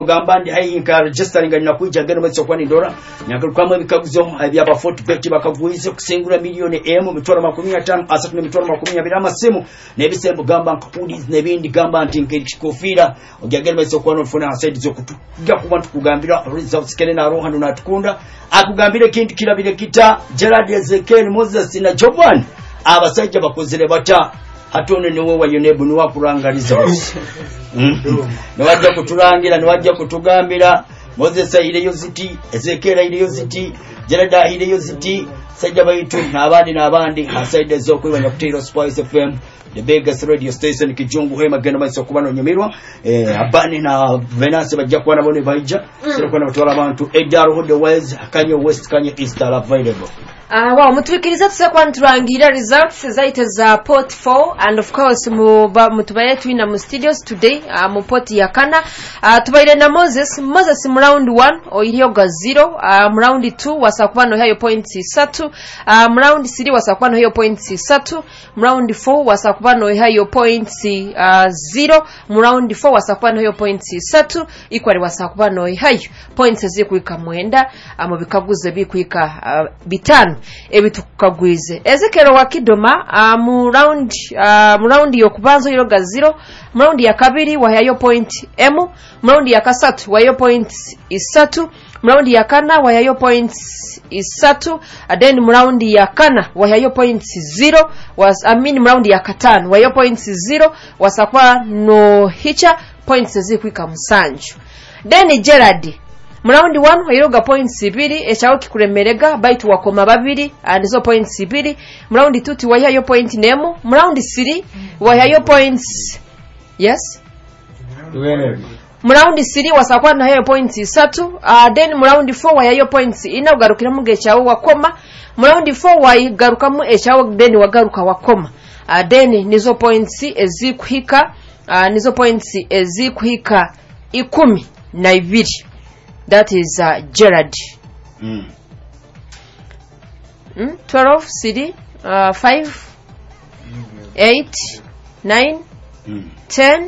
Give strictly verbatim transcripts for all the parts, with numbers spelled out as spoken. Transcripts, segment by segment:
gamba ndi ayinka registering na kuja gano mwe sokwani ndora nyagarukamwe bikaguzo byaba Fortbet bakavuyize kusengura milioni emu mitwaro makumi atano asatu mitwaro makumi abiri amasimu nebisembo gamba nkudi nebindi gamba ntinke kikofira ogagera mwe sokwani ofuna aside zo kutuga kubantu kugambira results kene na roha ndo natukunda akugambire kintu kirabire kita Gerard Ezekiel Moses na Jovan abasajja bakozere bata hatone niwe wayonebu niwa kurangaliza bose niwajja kutulangira niwajja kutugambira Moses ileyo ziti Ezekiel ileyo ziti Gerard ileyo ziti sajja bayitu nabandi nabandi aside zo kwibanya kutiro Spice F M the biggest radio station kijungu hema genda maiso kubano nyomirwa eh abani na Venance bajja kuba nabone baija sero kwa batwala abantu ejaro hode west kanye west kanye east are available. Ah uh, wow mutwikiriza tuse kwa nturangira results zaite za port four and of course mu mutubaye twina mu studios today uh, mu port ya kana uh, tubaire na Moses Moses mu round one oiriyo ga zero uh, mu round two wasakubano hayo points thirty uh, mu round three wasakubano hayo points thirty mu round four wasakubano hayo points uh, zero mu round four wasakubano hayo points thirty ikwari wasakubano hayo points zikuika mwenda uh, mu bikaguze bikuika uh, bitano ebitukagwize Ezekiel wakidoma uh, mu round uh, mu round yokubanzo iro ga zero mu round ya kabiri wahayo point M mu round ya kasatu wahayo point isatu mu round ya kana wahayo point isatu then mu round ya kana wahayo point zero was I mean mu round ya katano wahayo point zero wasakwa no hicha points zikwika musanju then Gerard mu round one wayiroga points ibiri echawo kikuremerega baitu wakoma babiri and so points ibiri mu round two ti wayayo point nemo mu round three wayayo points yes mu round three wasakwa na hayo points thirty uh, then mu round four wayayo points ina ugarukira mu gechawo wakoma mu round four wayigaruka mu echawo then wagaruka wakoma uh, then nizo points ezikuhika uh, nizo points ezikuhika ikumi na ibiri. That is uh, Gerard. Mm. Mm? twelve, city, uh, five, mm-hmm. eight, nine, mm. ten.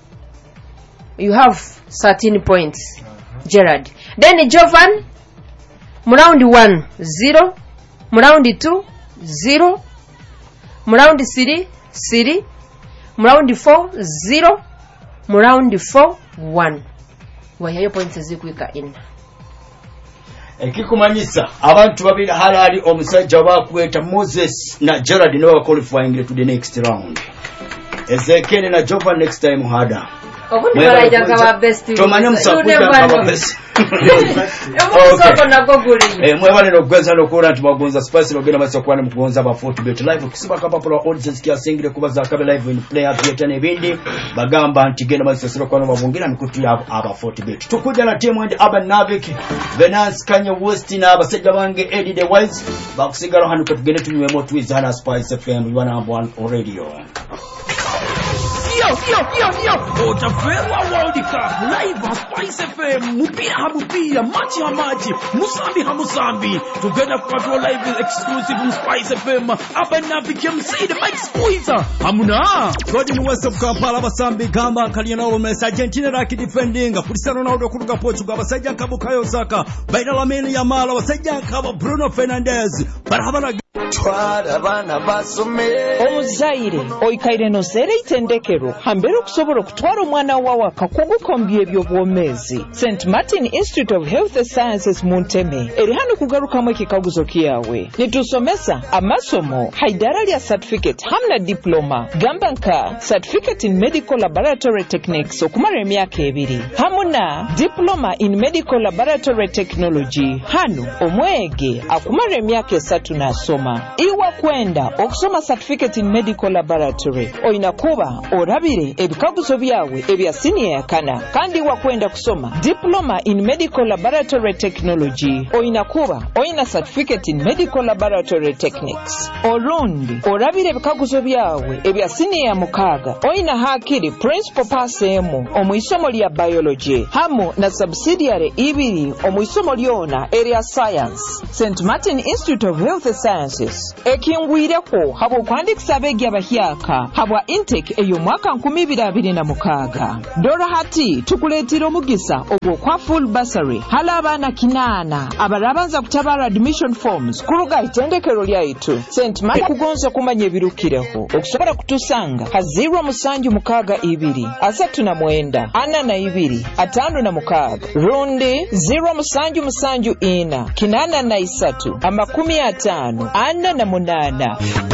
You have thirteen points, uh-huh. Gerard. Then Jovan, round one, zero. Round two, zero. Round three, city. Round four, zero. Round four, one. Wayayo points zikuika in ekikumanyisa abantu babiri halali omusajja bakweta Moses na Gerard no qualifying to the next round. Ezekiel na Jovan next time hada obundi balaja kaba best tomanya musakuja kaba best omusoko nagoguli eh mwebale no gwenza no kura ntibagonza spice no gena masokwane mugonza ba Fortbet live kusiba kapa pro audience kia singire kubaza kabe live in play up yeta nebindi bagamba anti gena masosiro kwa no babungira mikutu ya aba Fortbet tukuja na team and Urban Navik Venance Kanye West na abasajja bange Eddie the Wise bakusigalo hanu katugende tunywe moto wizana Spice F M one number one radio. Yo, yo, yo, yo, Otaferwa World Cup live on Spice F M. Mupira hamupira, machi hamachi, musambi hamusambi. Together for live with exclusive on Spice F M. Urban Navik M C the Mike Squeezer. Hamuna. God in West of Kampala basambi gamba Kaliana Messi Argentina raki defending. Cristiano Ronaldo kuruka Portugal basajja kabukayo Saka. Baina Lamine Yamal basajja kaba Bruno Fernandes. Barabara twara bana basome omuzaire oikaire no zere itendekero hambere okusobola okutwala omwana wawe akakugukombye ebyobwomezi. Saint Martin Institute of Health Sciences Munteme eri hano kugarukamu ekikaguzo kiyawe nitusomesa amasomo haidara lya certificate hamna diploma gamba nka certificate in medical laboratory techniques okumara emyaka ebiri hamuna diploma in medical laboratory technology hano omwege akumara emyaka esatu nasoma iwa kwenda okusoma certificate in medical laboratory oina kuba orabire ebikaguzo byawe ebya senior yakana kandi iwa kwenda kusoma diploma in medical laboratory technology oina kuba oina certificate in medical laboratory techniques olundi orabire ebikaguzo byawe ebya senior mukaga oina hakiri principal pass emu omwisomo lya biology college hamu na subsidiary ibiri omwisomo lyona area science Saint Martin Institute of Health Sciences ekingwireko habo kwandikisa abegi abahyaka habwa intake eyo mwaka nkumi ibiri abiri na mukaga dora hati tukuletira omugisa ogwo kwa full bursary hala abana kinana abarabanza kutabara admission forms kuruga itendekero lyaitu Saint Martin kugonza kumanya ebirukireho okusobola kutusanga ha zero musanju mukaga ibiri asatu na mwenda ana na ibiri atano na mukaga rundi zero musanju musanju ina kinana na isatu amakumi atano ana na munana.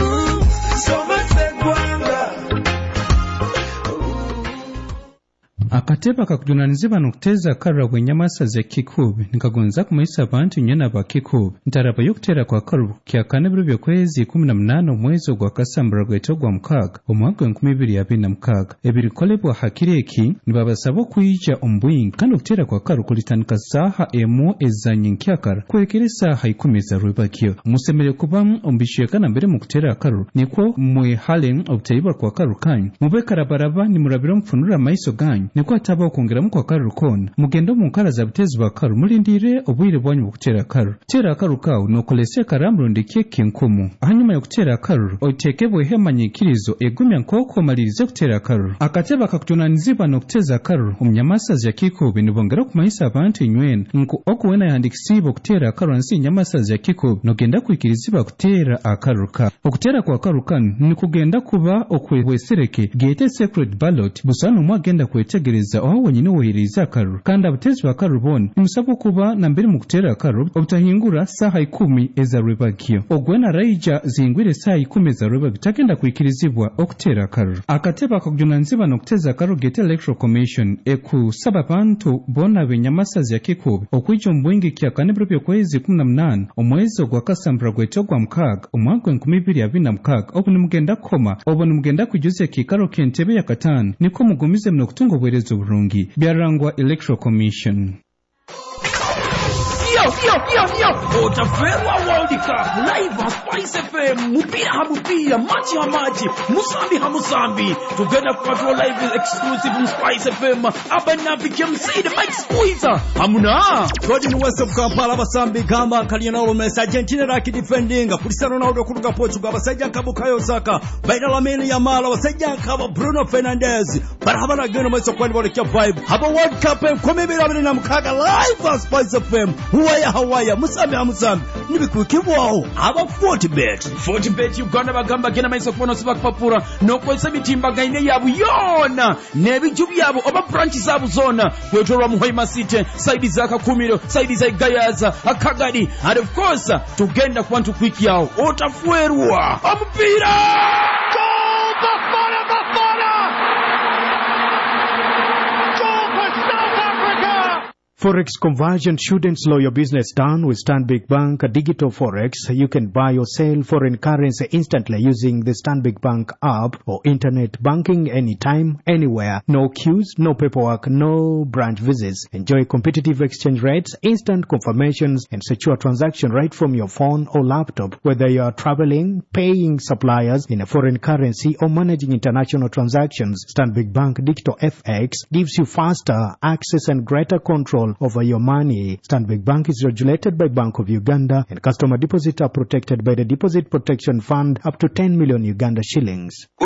Akateba kakujunaniziba nokuteza karra bwenyamasa ze kikubi nikagonza kumaisa abantu nyena ba kikubi ntaraba yokutera kwa karu kya kane biro byokwezi kumi na munane omwezi gwa kasambura gwetogwa mukaga omwaka wa nkumi ibiri abiri na mukaga ebirikolebwa hakireki nibabasaba kuyija ombwingi kandi okutera kwa karu kulitandika saha emu ezanye nkyakara kwekeresa haikumi za rwebakyo musemere kubamu ombishiyekana mbere mu kutera karu niko mwe halen obutayiba kwa karu kanyu mube karabaraba nimurabira mfunura maiso ganyu niko ataba okongeramu kwa karu kona mugendo mu nkara za butezi ba karu mulindire obwire bwanyu bukutera karu tera karu kawo nokolese karambulo ndike kinkumu hanyuma yo kutera karu otekebwe hemanyikirizo egumya nkoko malirize kutera karu akateba kakutunaniziba nokuteza karu omnyamasa za kikubi nibongera kumaisa abantu inywena nko okuwena yandikisiba kutera karu ansi nyamasa za kikubi nogenda kwikiriziba kutera akaru ka okutera kwa karu kanu nikugenda kuba okwebwesereke gete secret ballot busano mwagenda kwetegereza aho wenyine wohiriza akaru kandi abatezi ba karu bona nimusaba kuba na mbere mu kutera akaru obutahingura saha ikumi eza rwebagyo ogwena raija zingwire saha ikumi eza rwebagyo takenda kwikirizibwa okutera akaru akateba kakujunanziba nokuteza akaru gete electoral commission ekusaba abantu bona benyamasa za kikubi okwijja ombwingi kya kane biro byokwezi kumi na munane omwezi ogwa kasambura gwetogwa mukaga omwaka nkumi ibiri abiri na mukaga obu nimugenda koma obu nimugenda kujuza ekikaro k'entebe ya katano niko mugumize mno kutunga obwerezo obulungi byarangwa electoral commission. Yo, yo, yo, yo! Otaferwa World Cup live on Spice F M. Mupira hamupira, machi hamachi, musambi hamusambi. Together for live exclusive on Spice F M. Abana became see the Mike Squeezer. Hamuna. Rodi ni West of Kampala basambi gamba kalina olumesa Argentina raki defending. Cristiano Ronaldo kuruga Portugal basajja Kabukayo Saka. Baina Lamine Yamal basajja kaba Bruno Fernandes. Barabara geno mweso kwani bolekya vibe. Haba World Cup nkumi ibiri abiri na mukaga live on Spice F M. Huwaya Hawaya musambi hamusambi nibikukibwaho aba Fortbet. Fortbet Uganda bagamba gena maiso kubono sibakupapura nokwesa bitimba gaine yabu yona nebiju byabo oba branch zabu zona kwetorwa muhoima city side za Kakumiro side za Gayaza Akagadi and of course tugenda kwantu kwiki yao otafuerwa amupira goal Bafana Bafana goal for South Africa. Forex conversion shouldn't slow your business down with Stanbic Bank Digital Forex. You can buy or sell foreign currency instantly using the Stanbic Bank app or internet banking anytime, anywhere. No queues, no paperwork, no branch visits. Enjoy competitive exchange rates, instant confirmations, and secure transaction right from your phone or laptop. Whether you are traveling, paying suppliers in a foreign currency, or managing international transactions, Stanbic Bank Digital F X gives you faster access and greater control over your money. Stanbic Bank is regulated by Bank of Uganda, and customer deposits are protected by the Deposit Protection Fund up to ten million Uganda shillings.